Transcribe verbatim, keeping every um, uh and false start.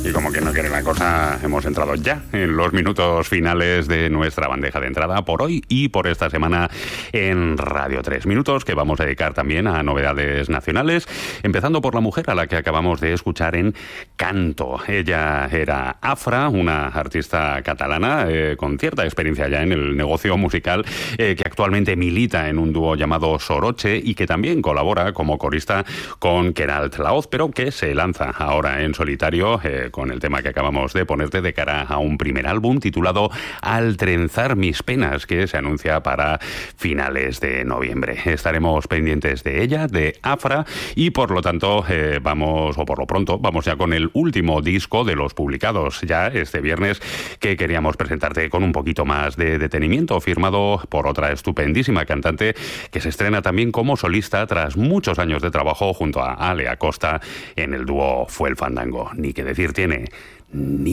Y como que no quiere la cosa, hemos entrado ya en los minutos finales de nuestra bandeja de entrada por hoy y por esta semana en Radio tres. Minutos que vamos a dedicar también a novedades nacionales, empezando por la mujer a la que acabamos de escuchar en canto. Ella era Afra, una artista catalana eh, con cierta experiencia ya en el negocio musical, eh, que actualmente milita en un dúo llamado Soroche y que también colabora como corista con Queralt Laoz, pero que se lanza ahora en solitario eh, con el tema que acabamos de ponerte de cara a un primer álbum titulado Al trenzar mis penas, que se anuncia para finales de noviembre. Estaremos pendientes de ella, de Afra, y por lo tanto eh, vamos, o por lo pronto, vamos ya con el último disco de los publicados ya este viernes, que queríamos presentarte con un poquito más de detenimiento, firmado por otra estupendísima cantante que se estrena también como solista tras muchos años de trabajo junto a Ale Acosta en el dúo Fue el Fandango. Ni que decir tiene, ni